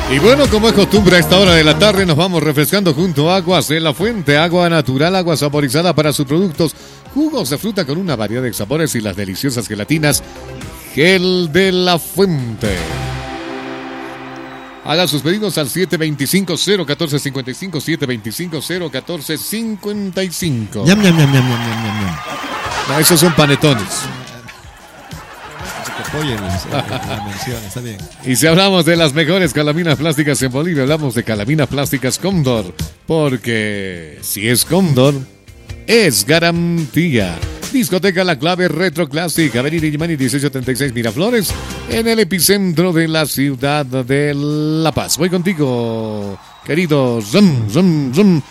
Y bueno, como es costumbre a esta hora de la tarde, nos vamos refrescando junto a Aguas de la Fuente, agua natural, agua saborizada para sus productos, jugos de fruta con una variedad de sabores y las deliciosas gelatinas, Gel de la Fuente. Haga sus pedidos al 725-01455, 725-01455. Ñam, ñam, ñam, ñam, ñam, ñam, ñam. No, esos son panetones. La mención, está bien. Y si hablamos de las mejores calaminas plásticas en Bolivia, hablamos de Calaminas Plásticas Cóndor, porque si es Cóndor, es garantía. Discoteca La Clave Retro Classic, Avenida Illimani 1836 Miraflores, en el epicentro de la ciudad de La Paz. Voy contigo, querido Zum, Zum, Zum.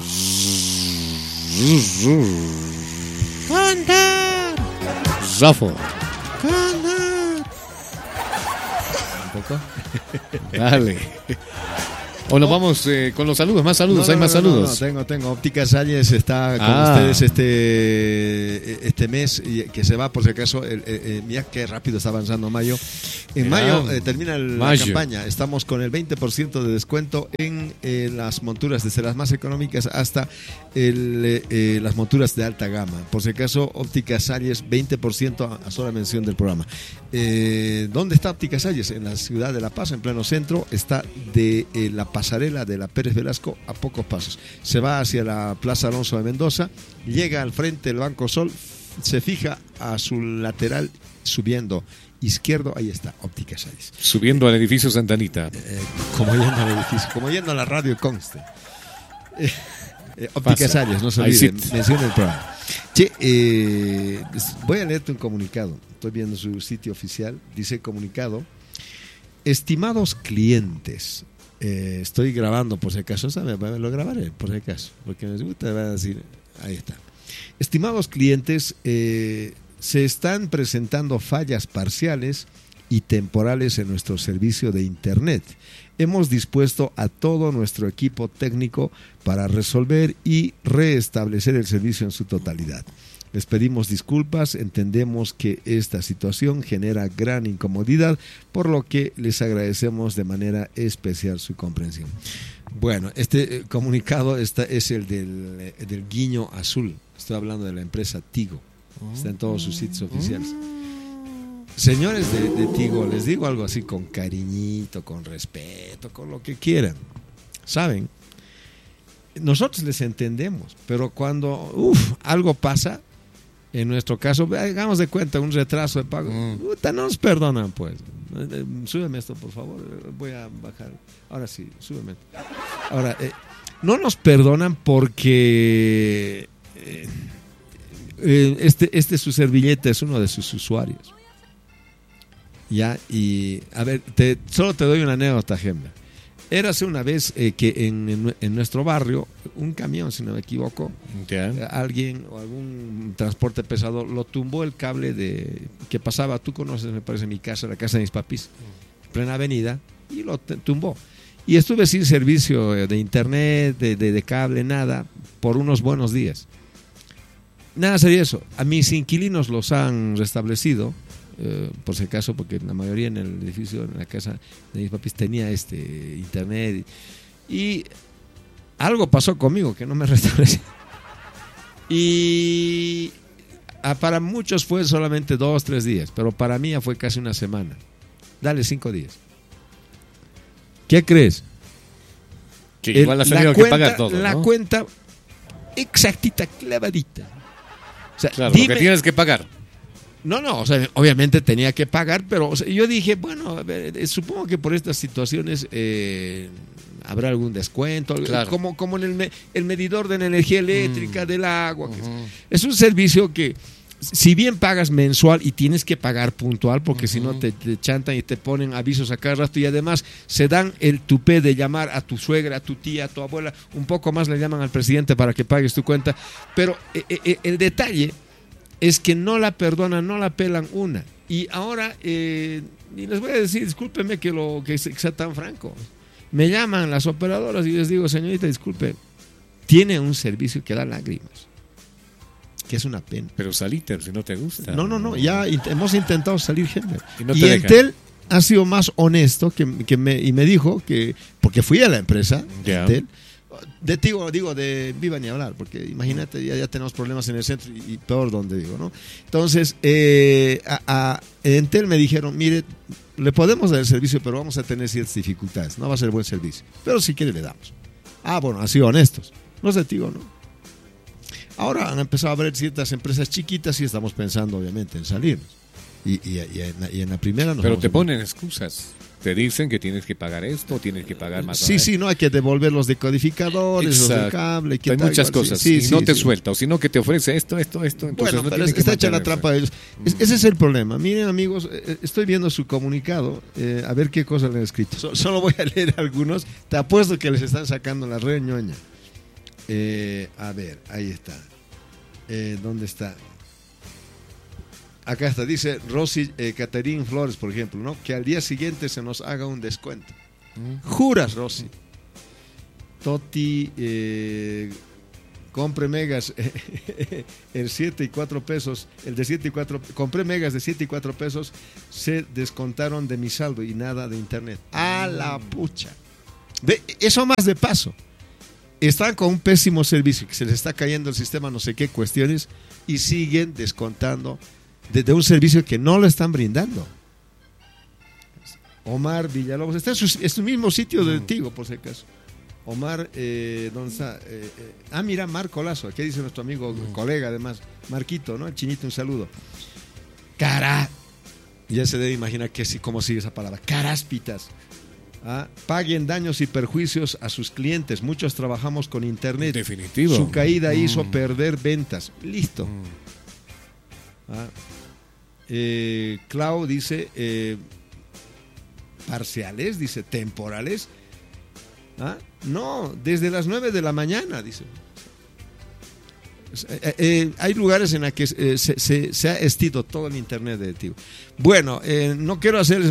¡Cóndor! Zafo. ¡Cóndor! ¿Un poco? Dale. O nos vamos con los saludos, más saludos, hay más saludos. Tengo. Óptica Salles está con ustedes este mes, y que se va por si acaso. Mira qué rápido está avanzando mayo. En mayo termina la campaña. Estamos con el 20% de descuento en las monturas, desde las más económicas hasta las monturas de alta gama. Por si acaso, Óptica Salles, 20% a sola mención del programa. ¿Dónde está Óptica Salles? En la ciudad de La Paz, en pleno centro. Está de la pasarela de la Pérez Velasco a pocos pasos. Se va hacia la Plaza Alonso de Mendoza, llega al frente del Banco Sol, se fija a su lateral subiendo izquierdo, ahí está, Óptica Salles. Subiendo al edificio Santanita. Como yendo al edificio, como yendo a la radio Conste. Óptica Salles, no se olviden, menciona el programa. Che, voy a leerte un comunicado. Estoy viendo su sitio oficial, dice comunicado: estimados clientes, estoy grabando por si acaso, lo grabaré por si acaso, porque me gusta, va a decir, ahí está. Estimados clientes, se están presentando fallas parciales y temporales en nuestro servicio de internet. Hemos dispuesto a todo nuestro equipo técnico para resolver y restablecer el servicio en su totalidad. Les pedimos disculpas, entendemos que esta situación genera gran incomodidad, por lo que les agradecemos de manera especial su comprensión. Bueno, este comunicado es el del guiño azul. Estoy hablando de la empresa Tigo. Está en todos sus sitios oficiales. Señores de Tigo, les digo algo así con cariñito, con respeto, con lo que quieran. ¿Saben? Nosotros les entendemos, pero cuando algo pasa, en nuestro caso, hagamos de cuenta, un retraso de pago, no nos perdonan, pues. Súbeme esto, por favor, voy a bajar. Ahora sí, súbeme. Ahora, no nos perdonan porque su servilleta es uno de sus usuarios. Ya, y a ver, solo te doy una anécdota, Gemma. Érase una vez que en nuestro barrio, un camión, si no me equivoco, alguien o algún transporte pesado lo tumbó el cable que pasaba, tú conoces, me parece, mi casa, la casa de mis papis, plena avenida, y lo tumbó. Y estuve sin servicio de internet, de cable, nada, por unos buenos días. Nada sería eso. A mis inquilinos los han restablecido, por si acaso, porque la mayoría en el edificio, en la casa de mis papis, tenía internet, y algo pasó conmigo que no me restableció, y para muchos fue solamente 2-3 días, pero para mí fue casi una semana. Dale 5 días. ¿Qué crees? Que igual has tenido que pagar todo, ¿no? La cuenta exactita, clavadita. O sea, claro, lo que tienes que pagar. No, o sea, obviamente tenía que pagar, pero o sea, yo dije, bueno, a ver, supongo que por estas situaciones habrá algún descuento, claro. como en el medidor de la energía eléctrica, del agua. Es un servicio que, si bien pagas mensual y tienes que pagar puntual, porque si no te chantan y te ponen avisos a cada rato, y además se dan el tupé de llamar a tu suegra, a tu tía, a tu abuela, un poco más le llaman al presidente para que pagues tu cuenta, pero el detalle es que no la perdonan, no la pelan una. Y ahora, y les voy a decir, discúlpenme que sea tan franco. Me llaman las operadoras y les digo, señorita, disculpe, tiene un servicio que da lágrimas, que es una pena. Pero salite, si no te gusta. No, ya hemos intentado salir, gente. Y no y te Entel ha sido más honesto y me dijo que, porque fui a la empresa, Entel, de Tigo, digo, de Viva ni hablar, porque imagínate, ya tenemos problemas en el centro y peor donde digo, ¿no? Entonces, a Entel me dijeron, mire, le podemos dar el servicio, pero vamos a tener ciertas dificultades, no va a ser buen servicio, pero si quiere le damos. Bueno, han sido honestos, los de Tigo, ¿no? Ahora han empezado a haber ciertas empresas chiquitas y estamos pensando, obviamente, en salirnos. Y en la primera... Pero te ponen excusas. Te dicen que tienes que pagar esto, tienes que pagar más. Sí, no, hay que devolver los decodificadores, los de cable. Hay muchas cosas. Sí, y no te suelta, o sino que te ofrece esto. Entonces bueno, pero está hecha la trampa de ellos. Ese es el problema. Miren, amigos, estoy viendo su comunicado, a ver qué cosas le han escrito. Solo voy a leer algunos. Te apuesto que les están sacando la reñoña. A ver, ahí está. ¿Dónde está? Acá está, dice Rosy Caterín Flores, por ejemplo, ¿no? Que al día siguiente se nos haga un descuento. ¿Juras, Rosy? Toti, compre megas el 7 y 4 pesos, el de 7 y 4, compré megas de 7 y 4 pesos, se descontaron de mi saldo y nada de internet. ¡A la pucha! Eso más de paso. Están con un pésimo servicio, que se les está cayendo el sistema, no sé qué cuestiones, y siguen descontando de un servicio que no lo están brindando. Omar Villalobos está en su mismo sitio de Tigo, por si acaso. Omar, ¿dónde está? Mira, Marco Lazo, aquí dice nuestro amigo, colega además, Marquito, ¿no? El chinito, un saludo. Ya se debe imaginar cómo sigue esa palabra. Caráspitas. Paguen daños y perjuicios a sus clientes. Muchos trabajamos con internet. Definitivo. Su caída hizo perder ventas. Listo. Clau dice parciales, dice temporales. No, desde las 9 de la mañana, dice. Hay lugares en los que se ha estido todo el internet de Tigo. Bueno, no quiero hacerles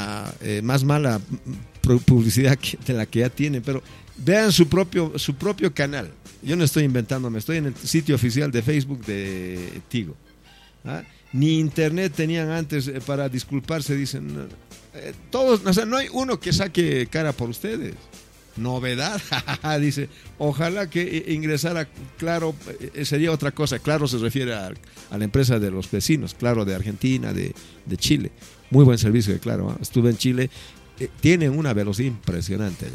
más mala publicidad de la que ya tienen, pero vean su propio canal. Yo no estoy inventándome, estoy en el sitio oficial de Facebook de Tigo. Ni internet tenían antes para disculparse, dicen. Todos, o sea, no hay uno que saque cara por ustedes. Novedad, dice, ojalá que ingresara Claro, sería otra cosa. Claro se refiere a la empresa de los vecinos, Claro de Argentina, de Chile. Muy buen servicio de Claro, estuve en Chile, tienen una velocidad impresionante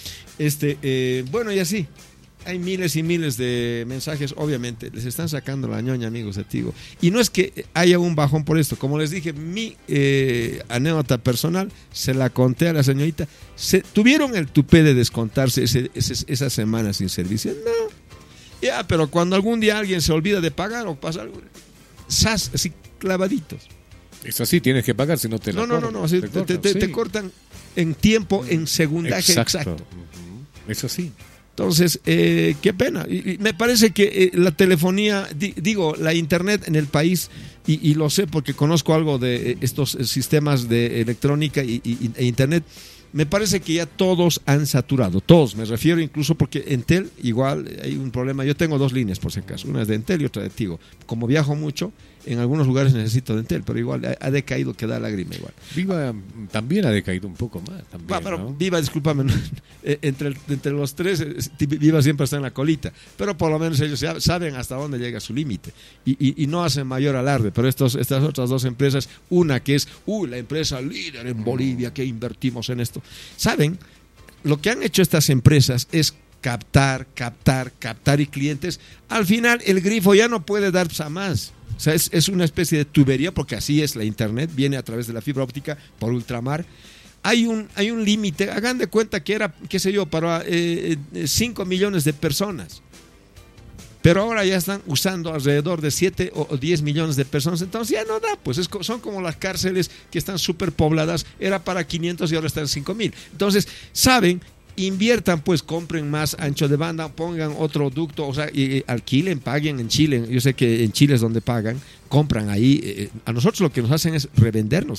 allá. Bueno, y así hay miles y miles de mensajes. Obviamente les están sacando la ñoña, amigos de Tigo, y no es que haya un bajón por esto. Como les dije, mi anécdota personal se la conté a la señorita. ¿Tuvieron el tupé de descontarse esa semana sin servicio? No, pero cuando algún día alguien se olvida de pagar o pasa algo, así clavaditos. Es así, tienes que pagar, si no te la cortan. No, así te cortan en tiempo, en segundaje exacto. Es así. Entonces, qué pena. Y me parece que la telefonía, la internet en el país, y lo sé porque conozco algo de estos sistemas de electrónica e internet, me parece que ya todos han saturado. Todos, me refiero incluso porque Entel, igual hay un problema. Yo tengo 2 líneas por si acaso, una es de Entel y otra de Tigo. Como viajo mucho, en algunos lugares necesito de Entel, pero igual ha decaído que da lágrima igual. Viva también ha decaído un poco más. También, pero ¿no? Viva, discúlpame, entre los tres, Viva siempre está en la colita, pero por lo menos ellos saben hasta dónde llega su límite y no hacen mayor alarde. Pero estas otras 2 empresas, una que es la empresa líder en Bolivia, que invertimos en esto, saben, lo que han hecho estas empresas es captar y clientes. Al final el grifo ya no puede dar a más. O sea, es una especie de tubería, porque así es la internet, viene a través de la fibra óptica por ultramar. Hay un límite. Hagan de cuenta que era, qué sé yo, para 5 millones de personas, pero ahora ya están usando alrededor de 7 o 10 millones de personas. Entonces ya no da, pues son como las cárceles que están súper pobladas. Era para 500 y ahora están 5,000. Entonces, saben, inviertan, pues compren más ancho de banda, pongan otro ducto, o sea, alquilen, paguen en Chile. Yo sé que en Chile es donde pagan, compran ahí. A nosotros lo que nos hacen es revendernos,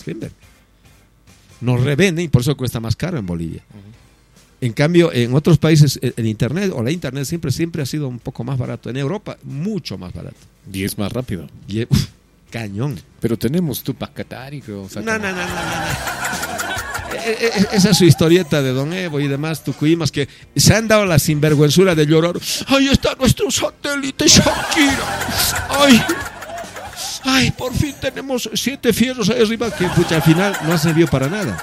nos revenden y por eso cuesta más caro en Bolivia. En cambio, en otros países el internet o la internet siempre ha sido un poco más barato. En Europa, mucho más barato. Y es más rápido. Cañón. Pero tenemos Tupac Katari. No. esa es su historieta de Don Evo y demás tucuyimas que se han dado la sinvergüenzura de llorar. Ahí está nuestro satélite Shakira. Ay, por fin tenemos 7 fierros ahí arriba que pucha, al final no ha servido para nada.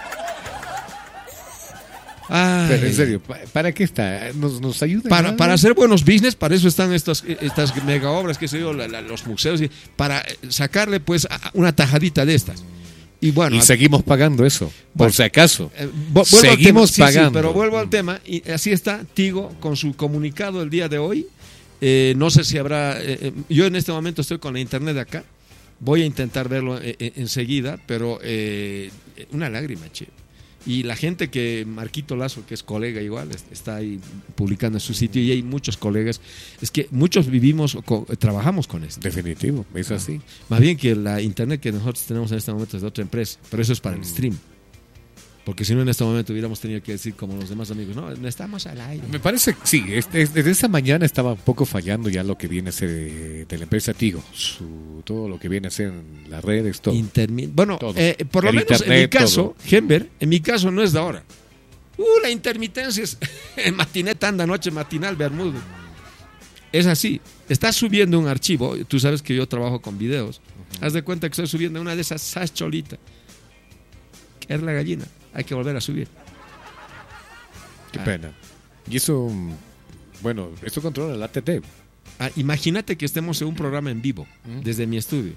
Ay. Pero en serio, ¿para qué está? ¿Nos ayuda? Para hacer buenos business, para eso están estas mega obras, que se dio, los museos, para sacarle pues una tajadita de estas. Y bueno, seguimos pagando eso, por si acaso. Seguimos pagando. Sí, pero vuelvo al tema, y así está Tigo con su comunicado el día de hoy. No sé si habrá, yo en este momento estoy con la internet de acá, voy a intentar verlo enseguida, pero una lágrima, che. Y la gente que, Marquito Lazo, que es colega igual, está ahí publicando en su sitio, y hay muchos colegas, es que muchos trabajamos con esto. Definitivo, es así. Más bien que la internet que nosotros tenemos en este momento es de otra empresa, pero eso es para el stream. Porque si no, en este momento hubiéramos tenido que decir como los demás amigos, no estamos al aire. Me parece que sí, desde esta mañana estaba un poco fallando ya lo que viene a ser de la empresa Tigo, todo lo que viene a ser en las redes, todo. Bueno, todo. Por lo menos internet, en mi caso, Gember, en mi caso no es de ahora. La intermitencia es matiné, tanda, noche, matinal, bermudo. Es así, estás subiendo un archivo, tú sabes que yo trabajo con videos, haz de cuenta que estoy subiendo una de esas cholitas, que es la gallina. Hay que volver a subir. Qué pena. Y eso, bueno, esto controla la ATT. Imagínate que estemos en un programa en vivo, desde mi estudio.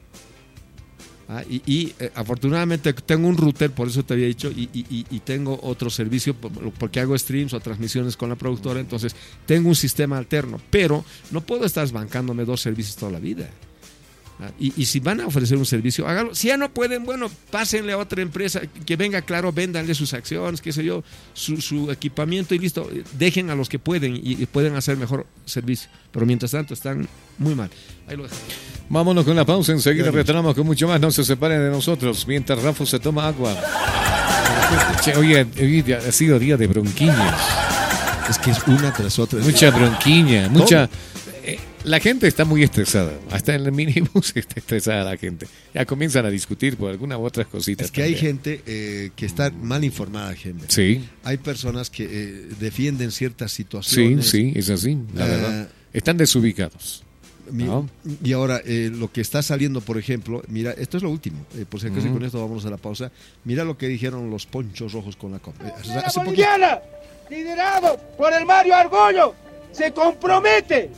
Afortunadamente tengo un router, por eso te había dicho, y tengo otro servicio, porque hago streams o transmisiones con la productora, entonces tengo un sistema alterno, pero no puedo estar bancándome 2 servicios toda la vida. Y si van a ofrecer un servicio, hágalo. Si ya no pueden, bueno, pásenle a otra empresa que venga, claro, véndanle sus acciones, qué sé yo, su equipamiento y listo. Dejen a los que pueden y pueden hacer mejor servicio. Pero mientras tanto están muy mal. Ahí lo dejo. Vámonos con la pausa, enseguida retornamos con mucho más. No se separen de nosotros mientras Rafa se toma agua. Hoy ha sido día de bronquiñas. Es que es una tras otra. Mucha bronquiña, mucha... La gente está muy estresada, hasta en el minibús está estresada la gente. Ya comienzan a discutir por alguna u otras cositas. Es que también. Hay gente que está mal informada, gente. Sí. Hay personas que defienden ciertas situaciones. Sí, es así, la verdad. Están desubicados. ¿No? Y ahora, lo que está saliendo, por ejemplo, mira, esto es lo último, por si acaso, con esto vamos a la pausa. Mira lo que dijeron los ponchos rojos con la Copa. La boliviana, liderado por el Mario Argollo, se compromete.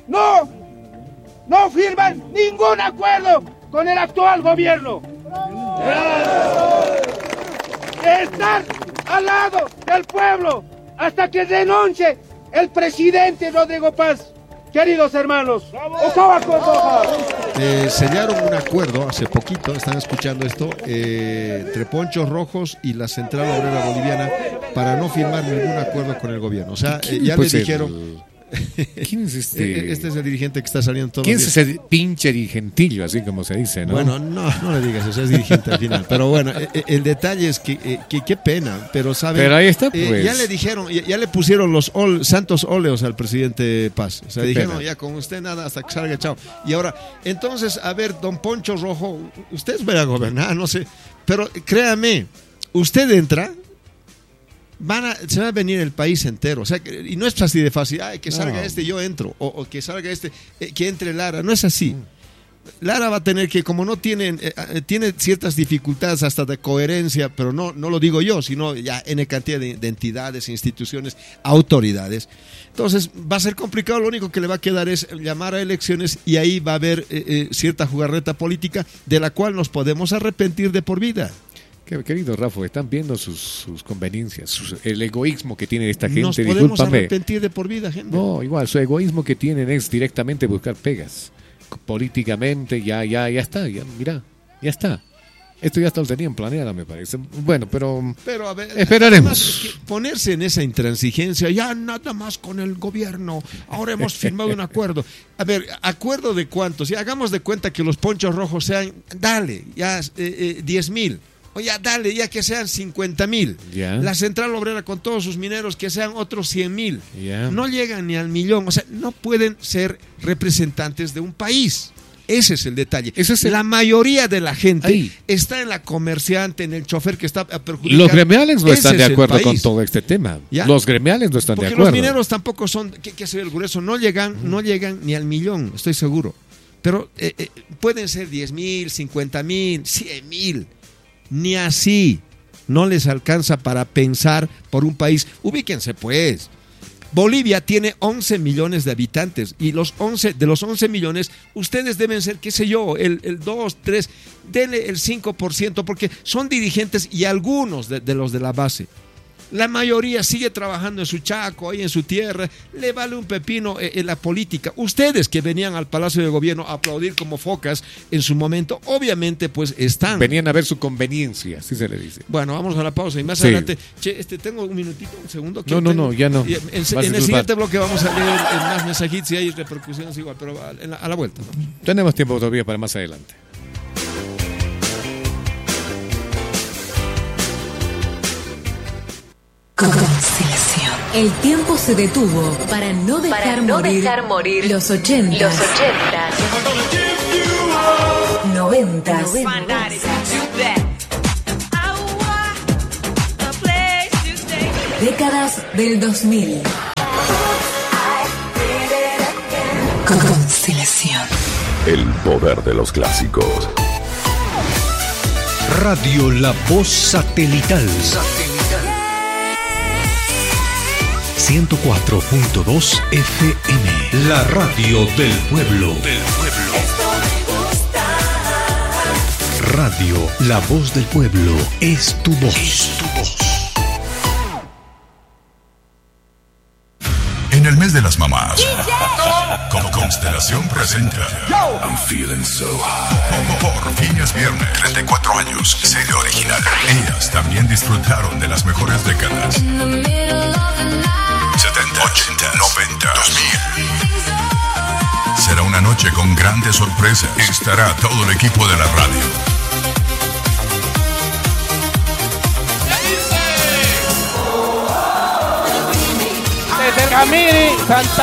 No firman ningún acuerdo con el actual gobierno. Están al lado del pueblo hasta que renuncie el presidente Rodrigo Paz. Queridos hermanos, sellaron un acuerdo hace poquito, están escuchando esto, entre Ponchos Rojos y la Central Obrera Boliviana para no firmar ningún acuerdo con el gobierno. O sea, ya le dijeron... ¿Quién es este? Este es el dirigente que está saliendo todos ¿Quién los es ese pinche dirigentillo, así como se dice, no? Bueno, no le digas eso, es dirigente al final. Pero bueno, el detalle es que qué pena, pero saben. Pero ahí está, pues. Ya le dijeron, ya le pusieron los santos óleos al presidente Paz. O sea, dijeron, ya con usted nada hasta que salga, chao. Y ahora, entonces, a ver, don Poncho Rojo, ustedes van a gobernar, no sé. Pero créame, usted entra. Se va a venir el país entero, o sea, y no es así de fácil, que salga este, yo entro, o que salga este, que entre Lara, no es así. Lara va a tener que, como no tiene ciertas dificultades hasta de coherencia, pero no lo digo yo, sino ya N cantidad de entidades, instituciones, autoridades. Entonces va a ser complicado, lo único que le va a quedar es llamar a elecciones y ahí va a haber cierta jugarreta política de la cual nos podemos arrepentir de por vida. Querido Rafa, están viendo sus conveniencias, el egoísmo que tiene esta gente. Nos podemos arrepentir de por vida, gente. No, igual, su egoísmo que tienen es directamente buscar pegas. Políticamente, ya está, mira, ya está. Esto ya lo tenían planeado, me parece. Bueno, pero a ver, esperaremos. Es que ponerse en esa intransigencia, ya nada más con el gobierno, ahora hemos firmado un acuerdo. A ver, ¿acuerdo de cuántos? Ya hagamos de cuenta que los ponchos rojos sean, dale, ya 10,000. Oye, dale, ya que sean 50,000. La Central Obrera con todos sus mineros que sean otros 100,000. No llegan ni al millón. O sea, no pueden ser representantes de un país. Ese es el detalle. Es la mayoría de la gente está en la comerciante, en el chofer que está perjudicado. Los gremiales no están de acuerdo con todo este tema. ¿Ya? Los gremiales no están de acuerdo. Porque los mineros tampoco son, ¿qué se ve el grueso? No llegan ni al millón, estoy seguro. Pero pueden ser 10,000, 50,000, 100,000. Ni así no les alcanza para pensar por un país. Ubíquense pues. Bolivia tiene 11 millones de habitantes y de los 11 millones, ustedes deben ser, qué sé yo, el 2, 3, denle el 5%, porque son dirigentes y algunos de los de la base. La mayoría sigue trabajando en su chaco, ahí en su tierra, le vale un pepino en la política. Ustedes que venían al Palacio de Gobierno a aplaudir como focas en su momento, obviamente pues están. Venían a ver su conveniencia, así se le dice. Bueno, vamos a la pausa y más adelante, tengo un minutito, un segundo. No, ya no. En el siguiente bloque vamos a leer más mensajitos y hay repercusiones igual, pero a la vuelta. ¿No? Tenemos tiempo todavía para más adelante. Constelación. El tiempo se detuvo para no dejar morir los 80. Los 90. Décadas del 2000. Constelación. El poder de los clásicos. Radio La Voz Satelital. 104.2 FM. La radio del pueblo. Radio La Voz del Pueblo. Es tu voz. En el mes de las mamás, con Constelación presenta I'm Feeling So High. Por fin es viernes, 34 años, serie original. Ellas también disfrutaron de las mejores décadas. 70, 80, 90, 2000. Será una noche con grandes sorpresas. Estará todo el equipo de la radio. Desde el Camiri, Santa